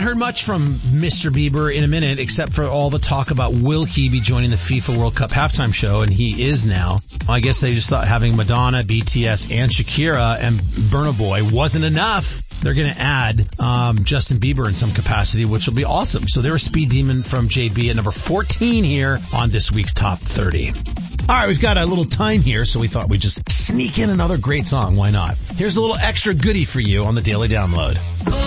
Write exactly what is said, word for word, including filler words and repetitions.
heard much from Mister Bieber in a minute, except for all the talk about will he be joining the FIFA World Cup halftime show, and he is now. Well, I guess they just thought having Madonna, B T S, and Shakira and Burna Boy wasn't enough. They're going to add um Justin Bieber in some capacity, which will be awesome. So they're a speed demon from J B at number fourteen here on this week's Top thirty. All right, we've got a little time here, so we thought we'd just sneak in another great song. Why not? Here's a little extra goodie for you on the Daily Download.